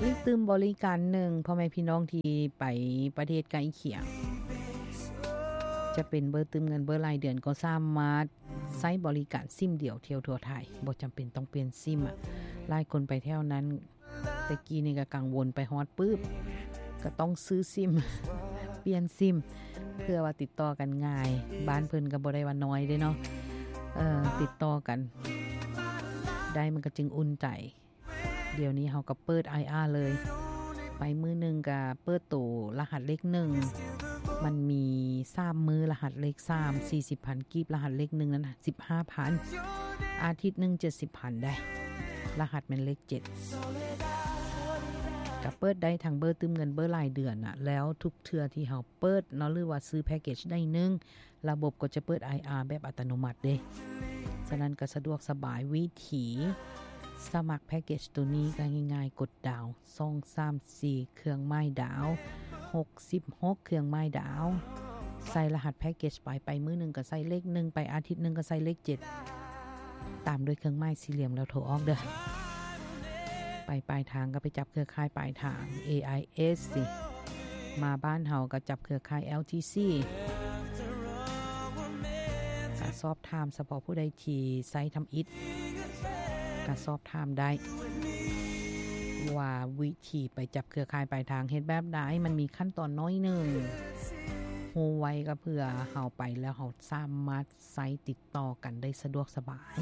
อีกตื่มบริการหนึ่งพ่อแม่พี่น้องที่ไปประเทศใกล้เคียงจะเป็นเบอร์ตื่มเงินเบอร์รายเดือนก็สามารถใช้บริการซิมเดียวเที่ยวทั่วไทยบ่จำเป็นต้องเปลี่ยนซิมหลายคนไปเที่ยวนั้นแต่กี้นี่ก็กังวลไปฮอดปึ๊บก็ต้องซื้อซิมเปลี่ยนซิมเพื่อว่าติดต่อกันง่ายบ้านเพิ่นก็บ่ได้ว่าน้อยเด้เนาะติดต่อกันได้มันก็จึงอุ่นใจเดี๋ยวนี้เฮาก็เปิด IR เลยไปมื้อนึงก็เปิดตู้รหัสเลข1มันมี3มื้อรหัสเลข3 40,000 กีบรหัสเลข1นั้น 15,000 อาทิตย์นึง 70,000 ได้รหัสมันเลข7ก็เปิดได้ทางเบอร์ตื่มเงินเบอร์รายเดือนน่ะแล้วทุกเทื่อที่เฮาเปิดเนาะหรือว่าซื้อแพ็คเกจได้นึงระบบก็จะเปิด IR แบบอัตโนมัติเด้ฉะนั้นก็สะดวกสบายวิถีสมัครแพ็คเกจตัวนี้ก็ง่ายๆกดดาว2 3 4เครื่องไม้ดาว66เครื่องไม้ดาวใส่รหัสแพ็คเกจไปมื้อนึงก็ใส่เลข1ไปอาทิตย์นึงก็ใส่เลข7ตามด้วยเครื่องไม้สี่เหลี่ยมแล้วโทรออกเด้อไปปลายทางก็ไปจับเครือข่ายปลายทาง AIS สิมาบ้านเฮาก็จับเครือข่าย LTC ก็สอบถามเฉพาะผู้ใดที่ไซต์ทำอิฐก็สอบถามได้ว่าวิธีไปจับเครือข่ายปลายทางเฮ็ดแบบใดมันมีขั้นตอนน้อยนึงโฮไว้ก็เพื่อเฮาไปแล้วเฮาสามารถไซต์ติดต่อกันได้สะดวกสบาย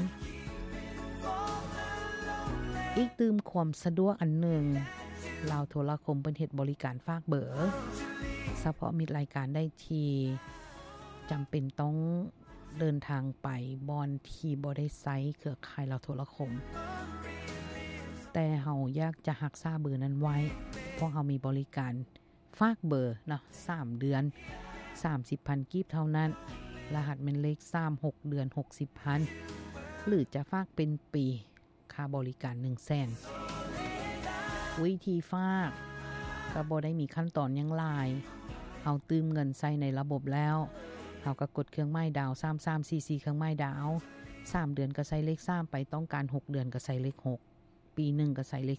อีกตื่มความสะดวกอันหนึ่งลาวโทรคมเพิ่นเฮ็ดบริการฝากเบอร์เฉพาะมิตรรายการได้ที่จำเป็นต้องเดินทางไปบอนที่บ่ได้ไซต์เครือข่ายลาวโทรคมแต่เฮาอยากจะรักษาเบอร์นั้นไว้เพราะเฮามีบริการฝากเบอร์เนาะ3เดือน 30,000 กีบเท่านั้นรหัสเป็นเลข3 6เดือน 60,000 หรือจะฝากเป็นปีค่าบริการ 100,000 วิธีฝากก็บ่ได้มีขั้นตอนหยังหลายเฮาตื่มเงินใส่ในระบบแล้วเฮาก็กดเครื่องไม้ดาว3344เครื่องไม้ดาว3เดือนก็ใส่เลข3ไปต้องการ6เดือนก็ใส่เลข6ปีนึงก็ใส่เลข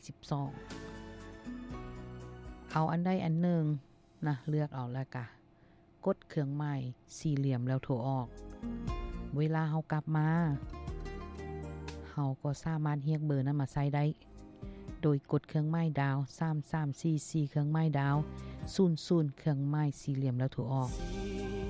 12เอาอันใดอันหนึ่งนะเลือกเอาแล้วก็กดเครื่องไม้สี่เหลี่ยมแล้วโทรออกเวลาเฮากลับมาเฮาก็สามารถเรียกเบอร์นั้นมาใช้ได้โดยกดเครื่องไม้ดาว3344เครื่องไม้ดาว00เครื่องไม้สี่เหลี่ยมแล้วโทรออก